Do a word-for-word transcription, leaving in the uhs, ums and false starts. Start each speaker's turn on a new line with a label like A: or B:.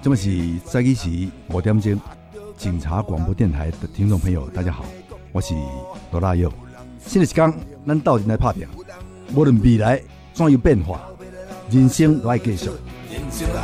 A: 这么是早起时五点钟，警察广播电台的听众朋友，大家好，我是罗大佑。新的一天，咱斗阵来打拼，无论未来怎样变化，人生都要继续。